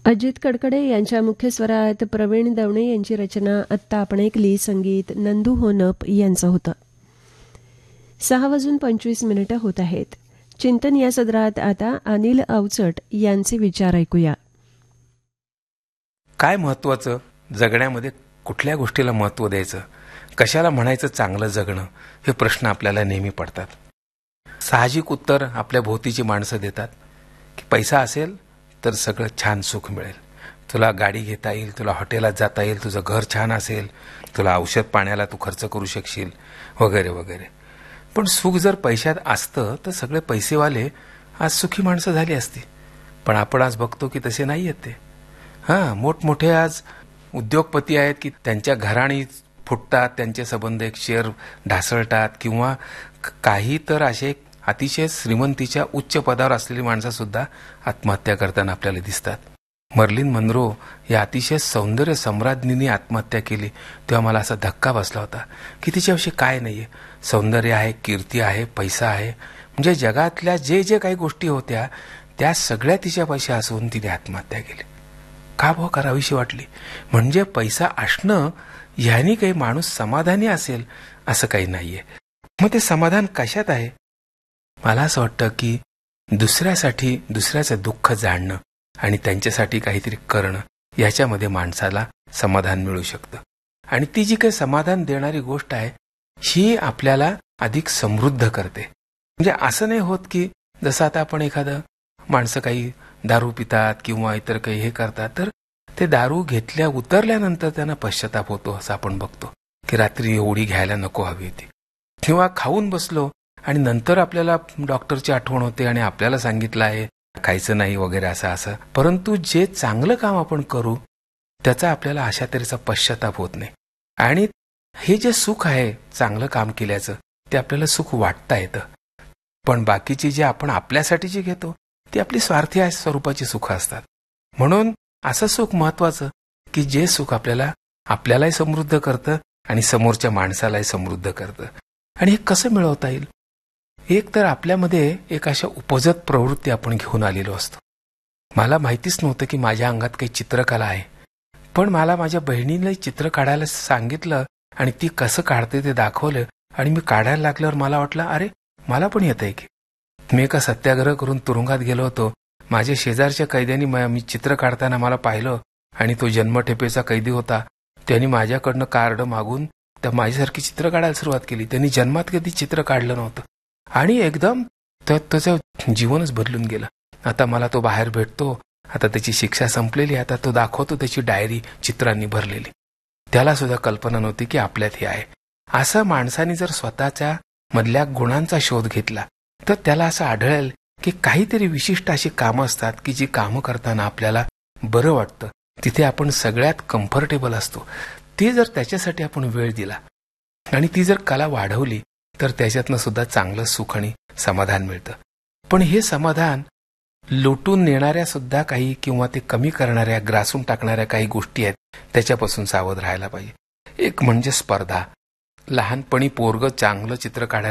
अजित कडकडे यांच्या मुख्य स्वरात प्रवीण दवणे यांची रचना आत्ता आपण ऐकली. संगीत नंदू होनप यांचं होतं. 6:25 होत आहेत. चिंतन या सदरात आता अनिल अवचट यांचे विचार ऐकूया. काय महत्वाचं जगण्यामध्ये, कुठल्या गोष्टीला महत्व द्यायचं, कशाला म्हणायचं चांगलं जगणं, हे प्रश्न आपल्याला नेहमी पडतात. साहजिक उत्तर आपल्या भोवतीची माणसं देतात की पैसा असेल तर सगळं छान सुख मिळेल, तुला गाडी घेता येईल, तुला हॉटेलात जाता येईल, तुझं घर छान असेल, तुला औषध पाण्याला तू खर्च करू शकशील, वगैरे वगैरे. पण सुख जर पैशात असतं तर सगळे पैसेवाले आज सुखी माणसं झाली असती. पण आपण आज बघतो की तसे नाही आहेत ते. मोठमोठे आज उद्योगपती आहेत की त्यांच्या घराणी फुटतात, त्यांचे संबंध एक शेअर ढासळतात, किंवा काही तर असे अतिशय श्रीमंतीच्या उच्च पदावर असलेली माणसं सुद्धा आत्महत्या करताना आपल्याला दिसतात. मर्लिन मनरो या अतिशय सौंदर्य सम्राज्ञीने आत्महत्या केली तेव्हा मला असा धक्का बसला होता की तिच्याविषयी काय नाहीये. सौंदर्य आहे, कीर्ती आहे, पैसा आहे, म्हणजे जगातल्या जे काही गोष्टी होत्या त्या सगळ्या तिच्यापाशी असून तिने आत्महत्या केली. का भाऊ करावीशी वाटली? म्हणजे पैसा असणं ह्यानी काही माणूस समाधानी असेल असं काही नाहीये. मग ते समाधान कशात आहे? मला असं वाटतं की दुसऱ्यासाठी दुसऱ्याचं दुःख जाणणं आणि त्यांच्यासाठी काहीतरी करणं, याच्यामध्ये माणसाला समाधान मिळू शकतं. आणि ती जी काही समाधान देणारी गोष्ट आहे ही आपल्याला अधिक समृद्ध करते. म्हणजे असं नाही होत की जसं आता आपण एखादं माणसं काही दारू पितात किंवा इतर काही हे करतात, तर ते दारू घेतल्या उतरल्यानंतर त्यांना पश्चाताप होतो असं आपण बघतो की रात्री एवढी घ्यायला नको हवी होती. किंवा खाऊन बसलो आणि नंतर आपल्याला डॉक्टरची आठवण होते आणि आपल्याला सांगितलं आहे खायचं नाही वगैरे असं. परंतु जे चांगलं काम आपण करू त्याचा आपल्याला अशा तऱ्हेचा पश्चाताप होत नाही. आणि हे जे सुख आहे चांगलं काम केल्याचं, ते आपल्याला सुख वाटता येतं. पण बाकीची जे आपण आपल्यासाठी जे घेतो ती आपली स्वार्थी स्वरूपाची सुख असतात. म्हणून असं सुख महत्वाचं की जे सुख आपल्यालाही समृद्ध करतं आणि समोरच्या माणसालाही समृद्ध करतं. आणि हे कसं मिळवता येईल? एक तर आपल्यामध्ये एक अशा उपजत प्रवृत्ती आपण घेऊन आलेलो असतो. मला माहितीच नव्हतं की माझ्या अंगात काही चित्रकला आहे, पण मला माझ्या बहिणीने चित्र काढायला सांगितलं आणि ती कसं काढते ते दाखवलं आणि मी काढायला लागल्यावर मला वाटलं अरे मला पण येतंय की. मी एका सत्याग्रह करून तुरुंगात गेलो होतो. माझ्या शेजारच्या कैद्यांनी मी चित्र काढताना मला पाहिलं आणि तो जन्मठेपेचा कैदी होता. त्यांनी माझ्याकडनं कार्ड मागून त्या माझ्यासारखी चित्र काढायला सुरुवात केली. त्यांनी जन्मात कधी चित्र काढलं नव्हतं आणि एकदम त्याचं जीवनच बदलून गेलं. आता मला तो बाहेर भेटतो, आता त्याची शिक्षा संपलेली, आता तो दाखवतो त्याची डायरी चित्रांनी भरलेली. त्याला सुद्धा कल्पना नव्हती की आपल्यात हे आहे. असं माणसाने जर स्वतःच्या मधल्या गुणांचा शोध घेतला तर त्याला असं आढळेल की काहीतरी विशिष्ट अशी कामं असतात की जी कामं करताना आपल्याला बरं वाटतं, तिथे आपण सगळ्यात कम्फर्टेबल असतो. ती जर त्याच्यासाठी आपण वेळ दिला आणि ती जर कला वाढवली तर त्याच्यातनं सुद्धा चांगलं सुख आणि समाधान मिळतं. पण हे समाधान लुटून नेणाऱ्या सुद्धा काही किंवा ते कमी करणाऱ्या, ग्रासून टाकणाऱ्या काही गोष्टी आहेत, त्याच्यापासून सावध राहायला पाहिजे. एक म्हणजे स्पर्धा. लहानपणी पोरगं चांगलं चित्र काढायला